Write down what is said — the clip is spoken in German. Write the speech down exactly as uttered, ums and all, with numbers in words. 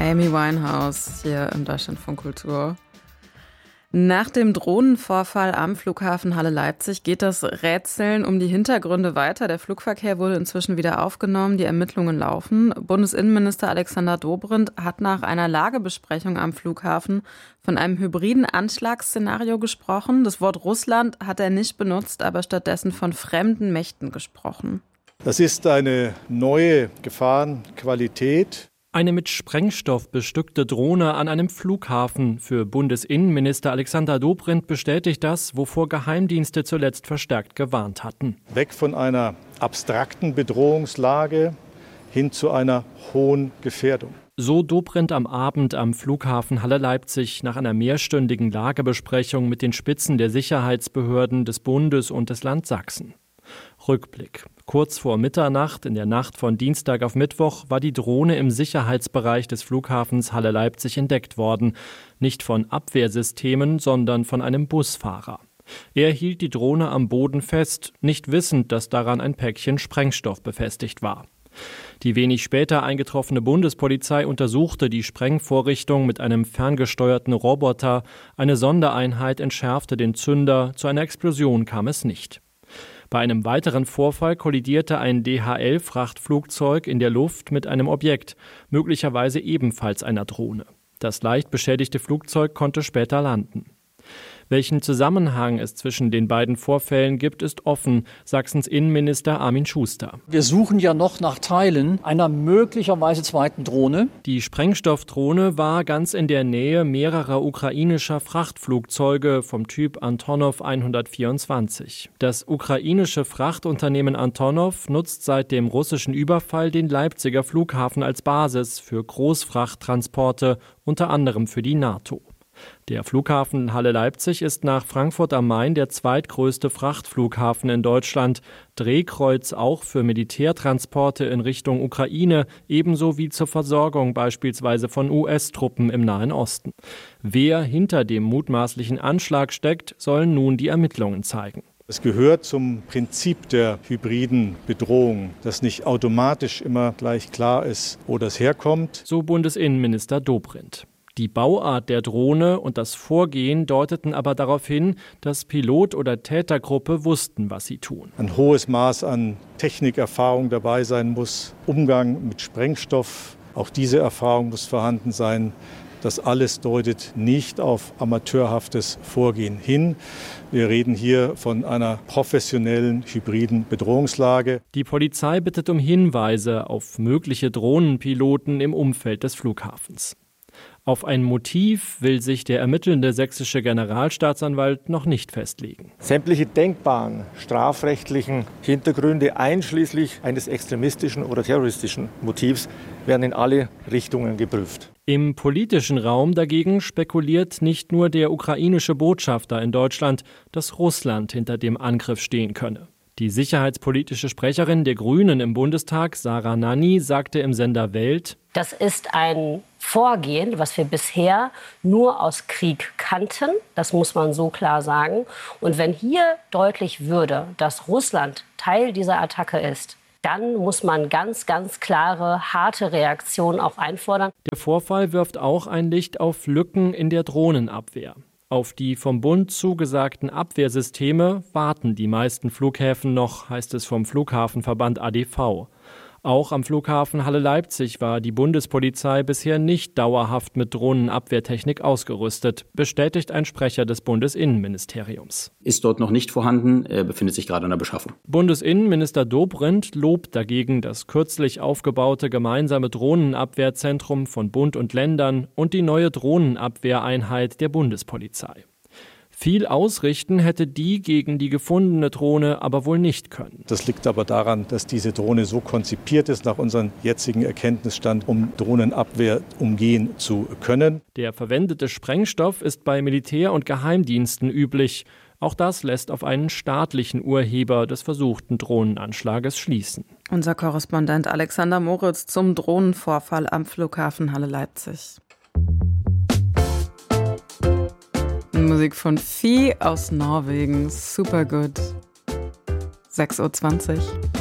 Amy Winehouse hier im Deutschlandfunk Kultur. Nach dem Drohnenvorfall am Flughafen Halle-Leipzig geht das Rätseln um die Hintergründe weiter. Der Flugverkehr wurde inzwischen wieder aufgenommen, die Ermittlungen laufen. Bundesinnenminister Alexander Dobrindt hat nach einer Lagebesprechung am Flughafen von einem hybriden Anschlagsszenario gesprochen. Das Wort Russland hat er nicht benutzt, aber stattdessen von fremden Mächten gesprochen. Das ist eine neue Gefahrenqualität. Eine mit Sprengstoff bestückte Drohne an einem Flughafen. Für Bundesinnenminister Alexander Dobrindt bestätigt das, wovor Geheimdienste zuletzt verstärkt gewarnt hatten. Weg von einer abstrakten Bedrohungslage hin zu einer hohen Gefährdung. So Dobrindt am Abend am Flughafen Halle-Leipzig nach einer mehrstündigen Lagebesprechung mit den Spitzen der Sicherheitsbehörden des Bundes und des Landes Sachsen. Rückblick. Kurz vor Mitternacht, in der Nacht von Dienstag auf Mittwoch, war die Drohne im Sicherheitsbereich des Flughafens Halle-Leipzig entdeckt worden. Nicht von Abwehrsystemen, sondern von einem Busfahrer. Er hielt die Drohne am Boden fest, nicht wissend, dass daran ein Päckchen Sprengstoff befestigt war. Die wenig später eingetroffene Bundespolizei untersuchte die Sprengvorrichtung mit einem ferngesteuerten Roboter. Eine Sondereinheit entschärfte den Zünder. Zu einer Explosion kam es nicht. Bei einem weiteren Vorfall kollidierte ein D H L-Frachtflugzeug in der Luft mit einem Objekt, möglicherweise ebenfalls einer Drohne. Das leicht beschädigte Flugzeug konnte später landen. Welchen Zusammenhang es zwischen den beiden Vorfällen gibt, ist offen, Sachsens Innenminister Armin Schuster. Wir suchen ja noch nach Teilen einer möglicherweise zweiten Drohne. Die Sprengstoffdrohne war ganz in der Nähe mehrerer ukrainischer Frachtflugzeuge vom Typ Antonov hundertvierundzwanzig. Das ukrainische Frachtunternehmen Antonov nutzt seit dem russischen Überfall den Leipziger Flughafen als Basis für Großfrachttransporte, unter anderem für die NATO. Der Flughafen Halle-Leipzig ist nach Frankfurt am Main der zweitgrößte Frachtflughafen in Deutschland. Drehkreuz auch für Militärtransporte in Richtung Ukraine, ebenso wie zur Versorgung beispielsweise von U S-Truppen im Nahen Osten. Wer hinter dem mutmaßlichen Anschlag steckt, sollen nun die Ermittlungen zeigen. Es gehört zum Prinzip der hybriden Bedrohung, dass nicht automatisch immer gleich klar ist, wo das herkommt. So Bundesinnenminister Dobrindt. Die Bauart der Drohne und das Vorgehen deuteten aber darauf hin, dass Pilot oder Tätergruppe wussten, was sie tun. Ein hohes Maß an Technikerfahrung dabei sein muss, Umgang mit Sprengstoff, auch diese Erfahrung muss vorhanden sein. Das alles deutet nicht auf amateurhaftes Vorgehen hin. Wir reden hier von einer professionellen hybriden Bedrohungslage. Die Polizei bittet um Hinweise auf mögliche Drohnenpiloten im Umfeld des Flughafens. Auf ein Motiv will sich der ermittelnde sächsische Generalstaatsanwalt noch nicht festlegen. Sämtliche denkbaren strafrechtlichen Hintergründe einschließlich eines extremistischen oder terroristischen Motivs werden in alle Richtungen geprüft. Im politischen Raum dagegen spekuliert nicht nur der ukrainische Botschafter in Deutschland, dass Russland hinter dem Angriff stehen könne. Die sicherheitspolitische Sprecherin der Grünen im Bundestag, Sarah Nanni, sagte im Sender Welt: Das ist ein Vorgehen, was wir bisher nur aus Krieg kannten. Das muss man so klar sagen. Und wenn hier deutlich würde, dass Russland Teil dieser Attacke ist, dann muss man ganz, ganz klare, harte Reaktionen auch einfordern. Der Vorfall wirft auch ein Licht auf Lücken in der Drohnenabwehr. Auf die vom Bund zugesagten Abwehrsysteme warten die meisten Flughäfen noch, heißt es vom Flughafenverband A D V. Auch am Flughafen Halle-Leipzig war die Bundespolizei bisher nicht dauerhaft mit Drohnenabwehrtechnik ausgerüstet, bestätigt ein Sprecher des Bundesinnenministeriums. Ist dort noch nicht vorhanden, er befindet sich gerade in der Beschaffung. Bundesinnenminister Dobrindt lobt dagegen das kürzlich aufgebaute gemeinsame Drohnenabwehrzentrum von Bund und Ländern und die neue Drohnenabwehreinheit der Bundespolizei. Viel ausrichten hätte die gegen die gefundene Drohne aber wohl nicht können. Das liegt aber daran, dass diese Drohne so konzipiert ist, nach unserem jetzigen Erkenntnisstand, um Drohnenabwehr umgehen zu können. Der verwendete Sprengstoff ist bei Militär- und Geheimdiensten üblich. Auch das lässt auf einen staatlichen Urheber des versuchten Drohnenanschlages schließen. Unser Korrespondent Alexander Moritz zum Drohnenvorfall am Flughafen Halle-Leipzig. Musik von Fi aus Norwegen. Super gut. sechs Uhr zwanzig.